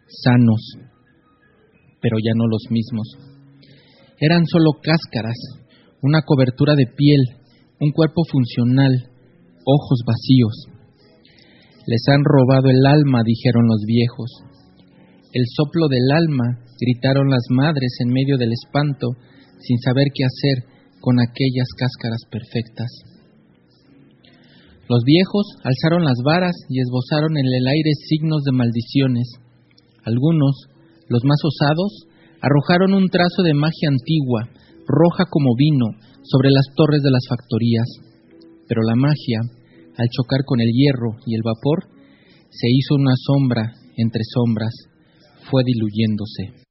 sanos, pero ya no los mismos. Eran solo cáscaras, una cobertura de piel, un cuerpo funcional, ojos vacíos. Les han robado el alma, dijeron los viejos. El soplo del alma, gritaron las madres en medio del espanto, sin saber qué hacer con aquellas cáscaras perfectas. Los viejos alzaron las varas y esbozaron en el aire signos de maldiciones. Algunos, los más osados, arrojaron un trazo de magia antigua, roja como vino, sobre las torres de las factorías. Pero la magia, al chocar con el hierro y el vapor, se hizo una sombra entre sombras, fue diluyéndose.